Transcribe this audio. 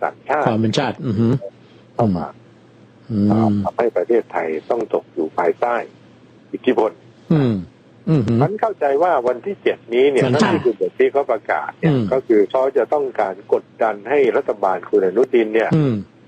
ต่างชาติความเป็นชาติเข้ามาทำให้ประเทศไทยต้องตกอยู่ภายใต้อิทธิพลมันเข้าใจว่าวันที่7นี้เนี่ยนั่นคือที่เขาประกาศเนี่ยก็คือเขาจะต้องการกดดันให้รัฐบาลคุณอนุทินเนี่ย